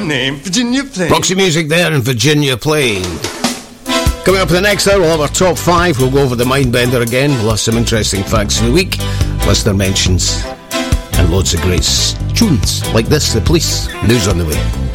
name, Virginia Plain. Roxy Music there in Virginia Plain. Coming up in the next hour, we'll have our top 5. We'll go over the Mindbender again. We'll have some interesting facts of the week, listener mentions, and loads of great tunes like this, The Police. News on the way.